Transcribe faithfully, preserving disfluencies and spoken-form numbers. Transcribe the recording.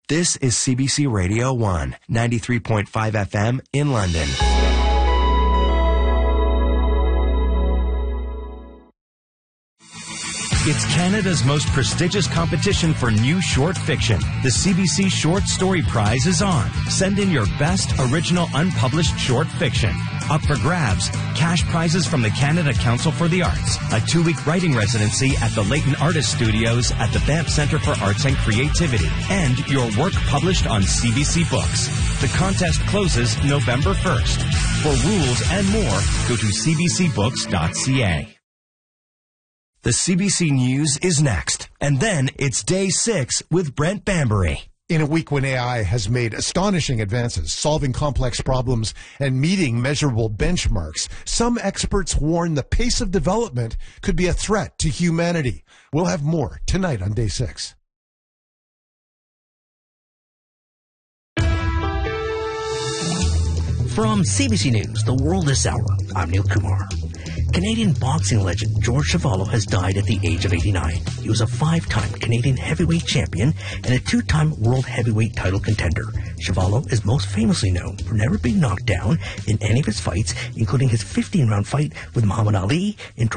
This is C B C Radio one, ninety-three point five F M in London. It's Canada's most prestigious competition for new short fiction. The C B C Short Story Prize is on. Send in your best original unpublished short fiction. Up for grabs, cash prizes from the Canada Council for the Arts, a two-week writing residency at the Leighton Artist Studios at the Banff Centre for Arts and Creativity, and your work published on C B C Books. The contest closes November first. For rules and more, go to c b c books dot c a. The C B C News is next, and then it's Day six with Brent Bambury. In a week when A I has made astonishing advances, solving complex problems and meeting measurable benchmarks, some experts warn the pace of development could be a threat to humanity. We'll have more tonight on Day six. From C B C News, The World This Hour, I'm Neil Kumar. Canadian boxing legend George Chuvalo has died at the age of eighty-nine. He was a five-time Canadian heavyweight champion and a two-time world heavyweight title contender. Chuvalo is most famously known for never being knocked down in any of his fights, including his fifteen-round fight with Muhammad Ali in